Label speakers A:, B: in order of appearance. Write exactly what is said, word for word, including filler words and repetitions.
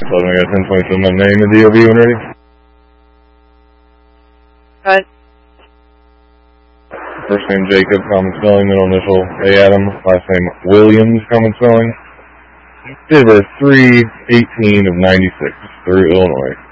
A: So I got ten twenty-seven, my name and D O B when ready.
B: Right.
A: First name Jacob, common spelling, middle initial A. Adam, last name Williams, common spelling. Date of birth three eighteen of ninety-six, through Illinois.